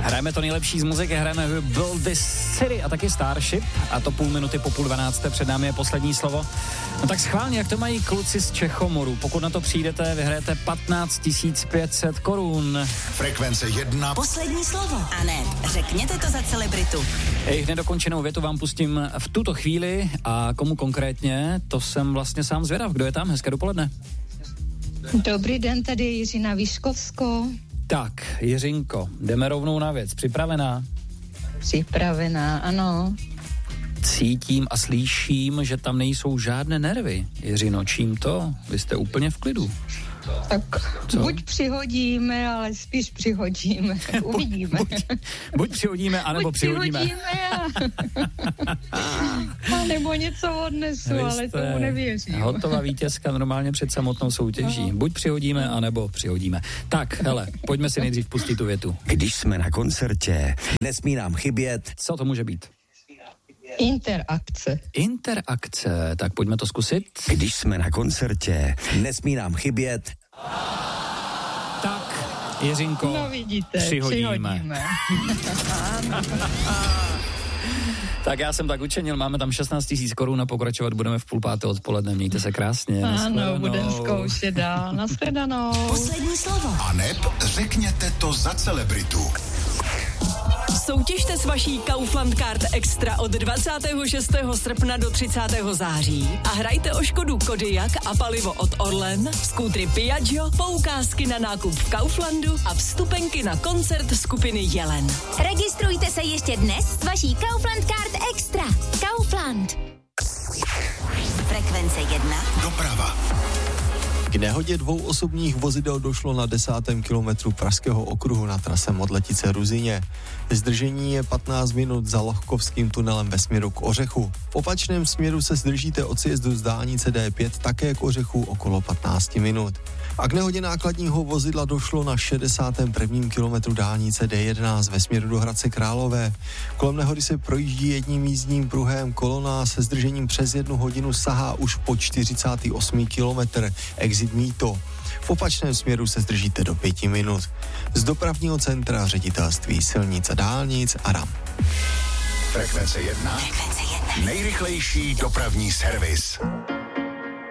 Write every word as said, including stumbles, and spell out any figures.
Hrajeme to nejlepší z muziky, hrajeme Build This City a taky Starship a to půl minuty po půl dvanácté, před námi je poslední slovo. No tak schválně, jak to mají kluci z Čechomoru. Pokud na to přijdete, vyhrajete patnáct tisíc pět set korun. Frekvence jedna. Poslední slovo. A ne, řekněte to za celebritu. Jejich nedokončenou větu vám pustím v tuto chvíli a komu konkrétně, to jsem vlastně sám zvědav. Kdo je tam? Hezké dopoledne. Dobrý den, tady je Jiřina Výškovsko. Tak, Jiřinko, jdeme rovnou na věc. Připravená? Připravená, ano. Cítím a slyším, že tam nejsou žádné nervy. Jiřino, čím to? Vy jste úplně v klidu. Tak Co? buď přihodíme, ale spíš přihodíme. Uvidíme. Buď, buď přihodíme, anebo buď přihodíme. přihodíme a... a nebo něco odnesu, Vy ale tomu nevěřím. Hotová vítězka normálně před samotnou soutěží. Buď přihodíme, anebo přihodíme. Tak, hele, pojďme si nejdřív pustit tu větu. Když jsme na koncertě, nesmí nám chybět. Co to může být? Interakce. Interakce, tak pojďme to zkusit. Když jsme na koncertě, nesmí nám chybět. Tak, Jiřinko, No vidíte, přihodíme. přihodíme. Tak já jsem tak učinil, máme tam šestnáct tisíc korun a pokračovat budeme v půl páté odpoledne. Mějte se krásně. Ano, budeme zkoušet dál. Nashledanou. Poslední slovo. A neb řekněte to za celebritu. Soutěžte s vaší Kaufland Card Extra od dvacátého šestého srpna do třicátého září a hrajte o Škodu Kodiaq a palivo od Orlen, skútry Piaggio, poukázky na nákup v Kauflandu a vstupenky na koncert skupiny Jelen. Registrujte se ještě dnes s vaší Kaufland Card Extra. Kaufland. Frekvence jedna. Doprava. K nehodě dvou osobních vozidel došlo na desátém kilometru Pražského okruhu na trase Modletice Ruzyně. Zdržení je patnáct minut za Lohkovským tunelem ve směru k Ořechu. V opačném směru se zdržíte od sjezdu z dálnice D pět také k Ořechu okolo patnáct minut. A k nehodě nákladního vozidla došlo na šedesátém prvním kilometru dálnice D jedenáct ve směru do Hradce Králové. Kolem nehody se projíždí jedním jízdním pruhem, kolona se zdržením přes jednu hodinu sahá už po čtyřicátý osmý kilometr, exit Mýto. V opačném směru se zdržíte do pěti minut. Z dopravního centra Ředitelství silnic a dálnic a RAM. Frekvence jedna. Frekvence jedna. Nejrychlejší dopravní servis.